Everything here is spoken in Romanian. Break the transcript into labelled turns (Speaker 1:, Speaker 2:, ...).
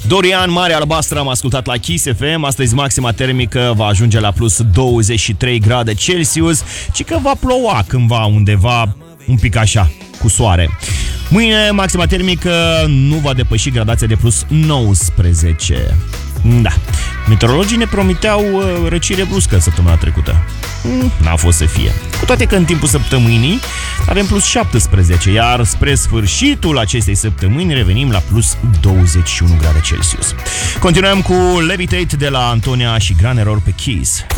Speaker 1: Dorian, Mare Albastră, am ascultat la Kiss FM. Astăzi maxima termică va ajunge la plus 23 grade Celsius și că va ploua cândva undeva un pic așa, cu soare. Mâine maxima termică nu va depăși gradația de plus 19. Da, meteorologii ne promiteau răcire bruscă săptămâna trecută. N-a fost să fie. Cu toate că în timpul săptămânii avem plus 17, iar spre sfârșitul acestei săptămâni revenim la plus 21 grade Celsius. Continuăm cu Levitate de la Antonia și Gran Error pe Kiss.